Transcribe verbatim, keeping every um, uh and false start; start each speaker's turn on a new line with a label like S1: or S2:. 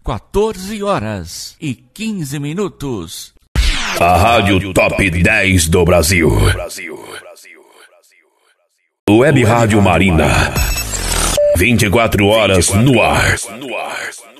S1: quatorze horas e quinze minutos.
S2: A Rádio Top dez do Brasil. Web Rádio Marina. vinte e quatro horas no ar.